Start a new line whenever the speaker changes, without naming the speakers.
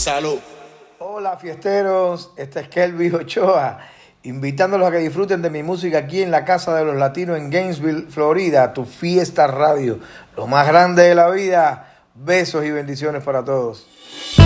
Salud.
Hola fiesteros, este es Kelvin Ochoa, invitándolos a que disfruten de mi música aquí en la Casa de los Latinos en Gainesville, Florida, tu fiesta radio, lo más grande de la vida. Besos y bendiciones para todos.